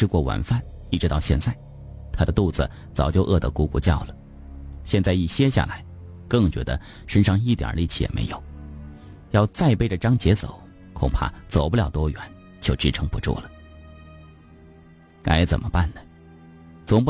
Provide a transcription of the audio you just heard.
吃过晚饭，一直到现在，他的肚子早就饿得咕咕叫了。现在一歇下来，更觉得身上一点力气也没有，要再背着张杰走，恐怕走不了多远就支撑不住了。该怎么办呢？